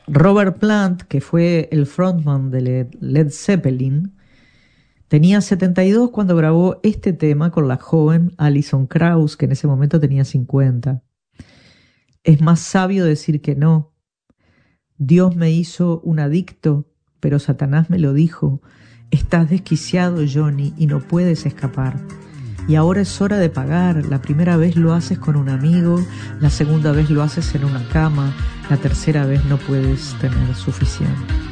Robert Plant, que fue el frontman de Led Zeppelin, tenía 72 cuando grabó este tema con la joven Alison Krauss, que en ese momento tenía 50. Es más sabio decir que no. Dios me hizo un adicto, pero Satanás me lo dijo. Estás desquiciado, Johnny, y no puedes escapar. Y ahora es hora de pagar. La primera vez lo haces con un amigo, la segunda vez lo haces en una cama, la tercera vez no puedes tener suficiente.